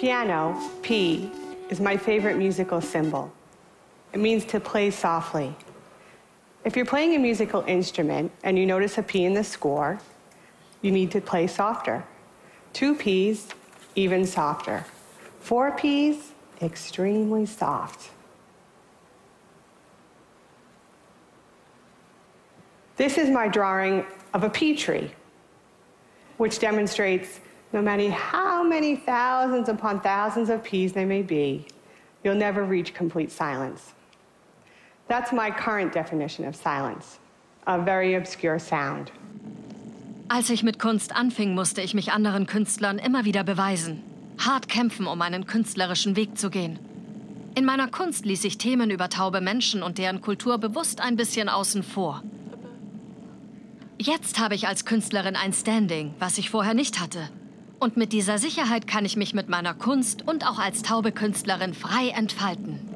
piano, P, is my favorite musical symbol. It means to play softly. If you're playing a musical instrument and you notice a P in the score, you need to play softer. 2 Ps, even softer. 4 Ps, extremely soft. This is my drawing of a P tree, which demonstrates no matter how many thousands upon thousands of Ps there may be, you'll never reach complete silence. That's my current definition of silence, a very obscure sound. Als ich mit Kunst anfing, musste ich mich anderen Künstlern immer wieder beweisen. Hart kämpfen, um einen künstlerischen Weg zu gehen. In meiner Kunst ließ ich Themen über taube Menschen und deren Kultur bewusst ein bisschen außen vor. Jetzt habe ich als Künstlerin ein Standing, was ich vorher nicht hatte. Und mit dieser Sicherheit kann ich mich mit meiner Kunst und auch als taube Künstlerin frei entfalten.